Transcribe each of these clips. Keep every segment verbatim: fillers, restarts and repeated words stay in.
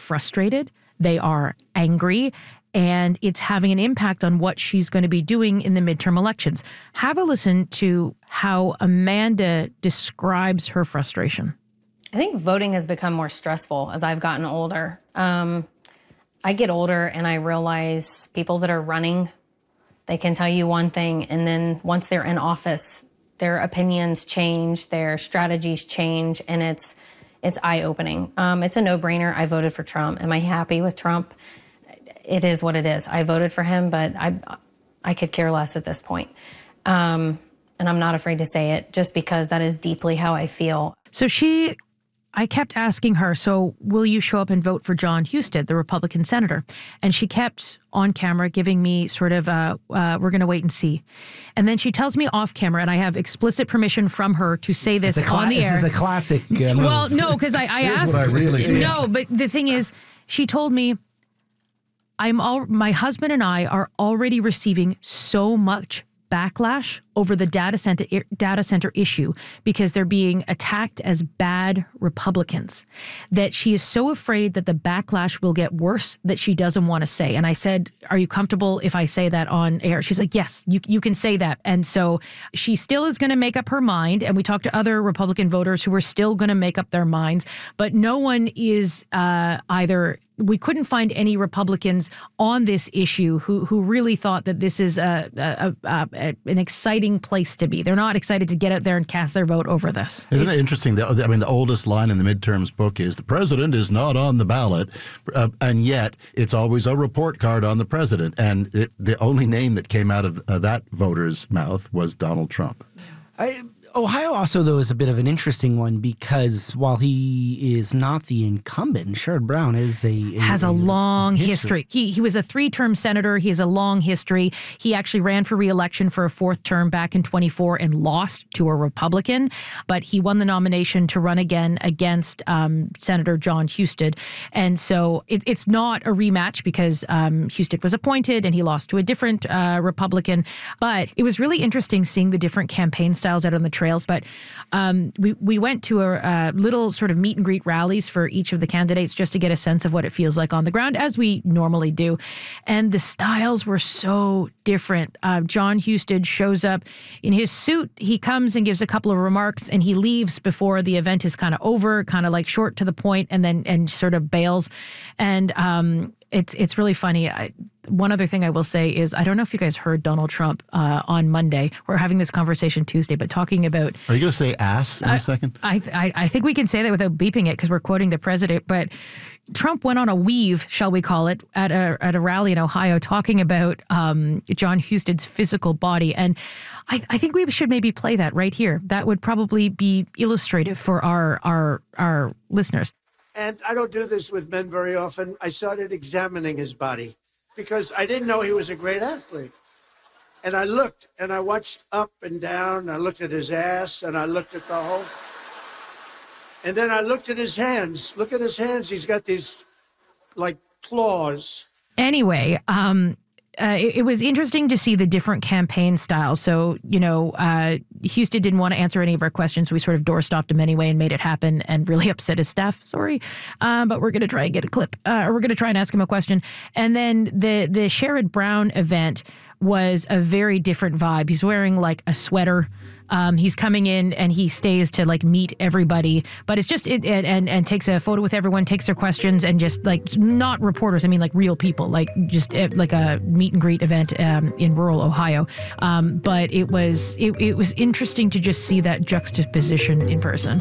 frustrated. They are angry. And it's having an impact on what she's going to be doing in the midterm elections. Have a listen to how Amanda describes her frustration. I think voting has become more stressful as I've gotten older. Um, I get older and I realize people that are running, they can tell you one thing, and then once they're in office, their opinions change, their strategies change, and it's it's eye-opening. Um, it's a no-brainer. I voted for Trump. Am I happy with Trump? It is what it is. I voted for him, but I I could care less at this point. Um, and I'm not afraid to say it just because that is deeply how I feel. So she, I kept asking her, so will you show up and vote for Jon Husted, the Republican senator? And she kept on camera giving me sort of, uh, uh, we're going to wait and see. And then she tells me off camera, and I have explicit permission from her to say this cla- on the air. This is a classic. Uh, well, no, because I, I Here's asked. what I really did. No, but the thing is, she told me, I'm all, my husband and I are already receiving so much backlash over the data center data center issue because they're being attacked as bad Republicans, that she is so afraid that the backlash will get worse that she doesn't want to say. And I said, are you comfortable if I say that on air? She's like, yes, you you can say that. And so she still is going to make up her mind. And we talked to other Republican voters who are still going to make up their minds. But no one is uh, either... We couldn't find any Republicans on this issue who who really thought that this is a, a, a, a an exciting place to be. They're not excited to get out there and cast their vote over this. Isn't it interesting? That, I mean, the oldest line in the midterms book is the president is not on the ballot, uh, and yet it's always a report card on the president. And it, the only name that came out of uh, that voter's mouth was Donald Trump. I, Ohio also, though, is a bit of an interesting one because while he is not the incumbent, Sherrod Brown is a, a has a, a long history. history. He he was a three-term senator. He has a long history. He actually ran for re-election for a fourth term back in twenty-four and lost to a Republican, but he won the nomination to run again against um, Senator Jon Husted. And so it, it's not a rematch because um, Husted was appointed and he lost to a different uh, Republican. But it was really interesting seeing the different campaign styles out on the trails. But um, we, we went to a, a little sort of meet and greet rallies for each of the candidates just to get a sense of what it feels like on the ground, as we normally do. And the styles were so different. Uh, Jon Husted shows up in his suit. He comes and gives a couple of remarks and he leaves before the event is kind of over, kind of like short to the point, and then and sort of bails. And um, it's it's really funny. I, One other thing I will say is, I don't know if you guys heard Donald Trump uh, on Monday. We're having this conversation Tuesday, but talking about... Are you going to say ass in uh, a second? I, I I think we can say that without beeping it because we're quoting the president. But Trump went on a weave, shall we call it, at a at a rally in Ohio talking about um, Jon Husted's physical body. And I, I think we should maybe play that right here. That would probably be illustrative for our our our listeners. And I don't do this with men very often. I started examining his body, because I didn't know he was a great athlete. And I looked, and I watched up and down. I looked at his ass, and I looked at the whole... And then I looked at his hands. Look at his hands. He's got these, like, claws. Anyway, um... Uh, it, it was interesting to see the different campaign styles. So, you know, uh, Husted didn't want to answer any of our questions. We sort of doorstopped him anyway and made it happen and really upset his staff. Sorry. Um, but we're going to try and get a clip. Uh, or we're going to try and ask him a question. And then the, the Sherrod Brown event was a very different vibe. He's wearing like a sweater. Um, he's coming in and he stays to like meet everybody, but it's just it, it and and takes a photo with everyone, takes their questions, and just like not reporters. I mean, like real people, like just uh, like a meet and greet event um, in rural Ohio. Um, but it was it, it was interesting to just see that juxtaposition in person.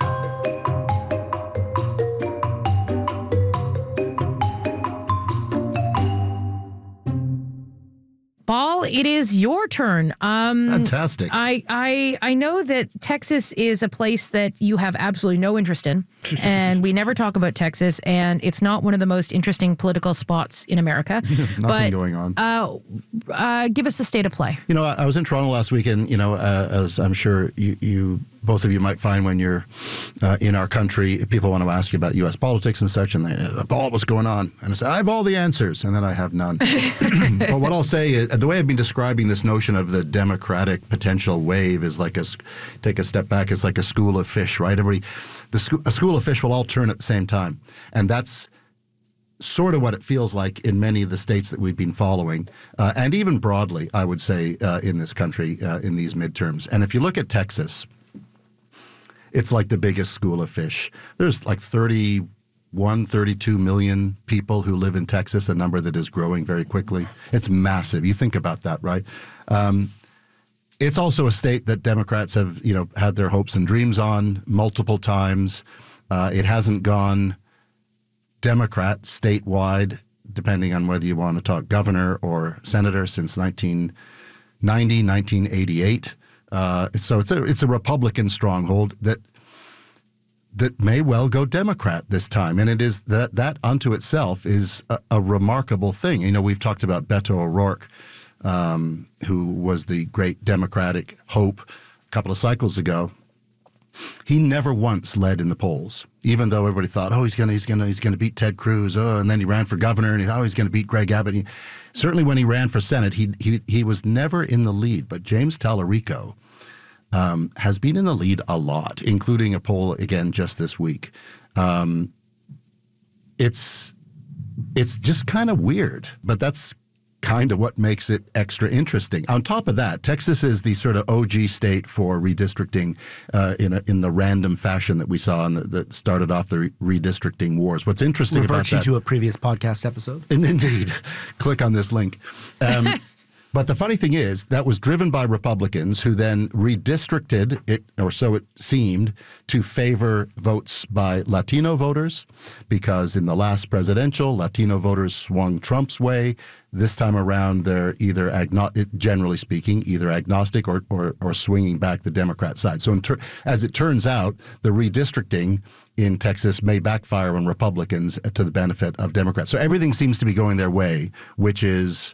Paul, it is your turn. Um, Fantastic. I, I I know that Texas is a place that you have absolutely no interest in, and we never talk about Texas, and it's not one of the most interesting political spots in America. Nothing but, going on. Uh, uh, give us a state of play. You know, I, I was in Toronto last week, and, you know, uh, as I'm sure you, you both of you might find when you're uh, in our country, people want to ask you about U S politics and such, and they, uh, Paul, what's going on? And I say, I have all the answers, and then I have none. But what I'll say is, the way I've been describing this notion of the Democratic potential wave is like a, take a step back, it's like a school of fish, right? Everybody, the sco- a school of fish will all turn at the same time. And that's sort of what it feels like in many of the states that we've been following, uh, and even broadly, I would say, uh, in this country, uh, in these midterms. And if you look at Texas, it's like the biggest school of fish. There's like thirty-one, thirty-two million people who live in Texas, a number that is growing very quickly. It's massive. You think about that, right? Um, it's also a state that Democrats have, you know, had their hopes and dreams on multiple times. Uh, it hasn't gone Democrat statewide, depending on whether you want to talk governor or senator, since nineteen ninety, nineteen eighty-eight. Uh, so it's a it's a Republican stronghold that that may well go Democrat this time, and it is that that unto itself is a, a remarkable thing. You know, we've talked about Beto O'Rourke, um, who was the great Democratic hope a couple of cycles ago. He never once led in the polls, even though everybody thought, oh, he's gonna, he's gonna, he's gonna beat Ted Cruz. Oh, and then he ran for governor, and he thought, oh, he's gonna beat Greg Abbott. He, certainly, when he ran for Senate, he he he was never in the lead. But James Tallarico um, has been in the lead a lot, including a poll again just this week. Um, it's it's just kind of weird, but that's kind of what makes it extra interesting. On top of that, Texas is the sort of O G state for redistricting uh, in a, in the random fashion that we saw and that, that started off the re- redistricting wars. What's interesting Revert about you that, to a previous podcast episode. and indeed, click on this link. Um, but the funny thing is that was driven by Republicans who then redistricted it, or so it seemed, to favor votes by Latino voters, because in the last presidential, Latino voters swung Trump's way. This time around, they're either, agno- generally speaking, either agnostic or, or, or swinging back the Democrat side. So in ter- as it turns out, the redistricting in Texas may backfire on Republicans to the benefit of Democrats. So everything seems to be going their way, which is,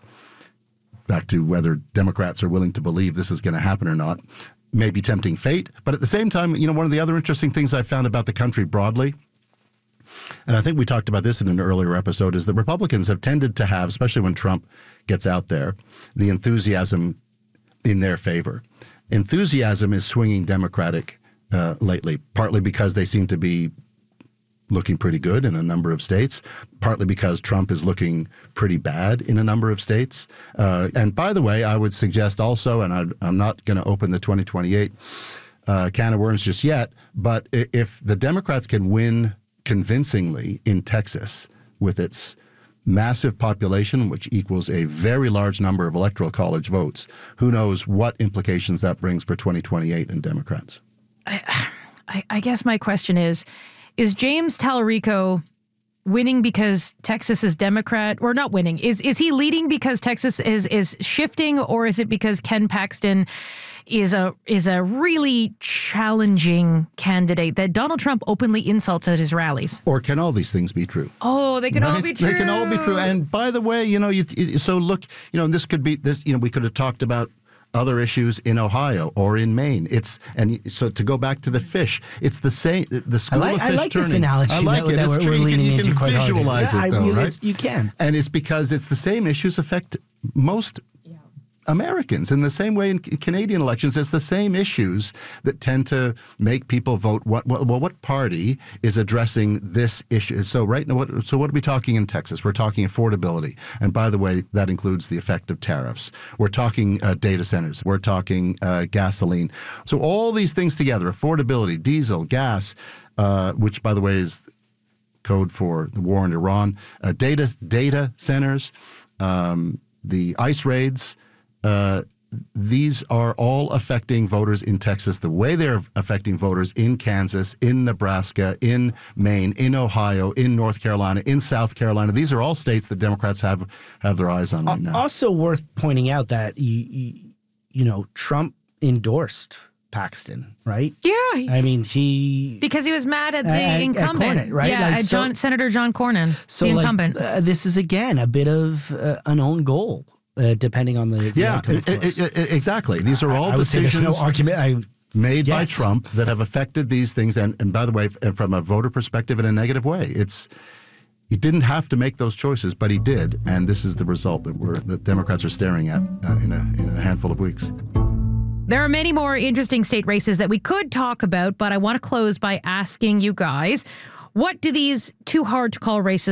back to whether Democrats are willing to believe this is going to happen or not, may be tempting fate. But at the same time, you know, one of the other interesting things I've found about the country broadly, and I think we talked about this in an earlier episode, is that Republicans have tended to have, especially when Trump gets out there, the enthusiasm in their favor. Enthusiasm is swinging Democratic uh, lately, partly because they seem to be looking pretty good in a number of states, partly because Trump is looking pretty bad in a number of states. Uh, and by the way, I would suggest also, and I, I'm not going to open the twenty twenty-eight uh, can of worms just yet, but if the Democrats can win convincingly in Texas with its massive population, which equals a very large number of electoral college votes, who knows what implications that brings for twenty twenty-eight and Democrats. I, I, I guess my question is, is James Tallarico winning because Texas is Democrat, or not winning? Is is he leading because Texas is is shifting, or is it because Ken Paxton is a is a really challenging candidate that Donald Trump openly insults at his rallies? Or can all these things be true? Oh, they can Right? all be true. They can all be true. And by the way, you know, you, so look, you know, this could be this. You know, we could have talked about other issues in Ohio or in Maine. It's and so to go back to the fish, it's the same. The school I like, of fish I like turning. this analogy. I like that, it. That It's we're, true. we're You can, leaning you into can quite visualize hard. it, Yeah, I though, mean, right? it's- You can. And it's because it's the same issues affect most Americans in the same way in Canadian elections. It's the same issues that tend to make people vote. What, what well, what party is addressing this issue? So right now, what, so what are we talking in Texas? We're talking affordability, and by the way, that includes the effect of tariffs. We're talking uh, data centers. We're talking uh, gasoline. So all these things together: affordability, diesel, gas, uh, which by the way is code for the war in Iran, uh, data data centers, um, the ICE raids. Uh, these are all affecting voters in Texas the way they're affecting voters in Kansas, in Nebraska, in Maine, in Ohio, in North Carolina, in South Carolina. These are all states that Democrats have have their eyes on right now. Also worth pointing out that, you, you, you know, Trump endorsed Paxton, right? Yeah. I mean, he... Because he was mad at the At- at incumbent. Cornyn, right? Yeah, Like, at so- John, Senator John Cornyn, So, the like, incumbent. uh, this is, again, a bit of uh, an own goal. Uh, depending on the, the Yeah, outcome, of it- course. it- it- exactly. These are all I would say decisions there's no argument. I, made by Yes. Trump that have affected these things. And, and by the way, f- from a voter perspective, in a negative way. It's he didn't have to make those choices, but he did, and this is the result that we're that Democrats are staring at uh, in a in a handful of weeks. There are many more interesting state races that we could talk about, but I want to close by asking you guys, what do these too hard to call races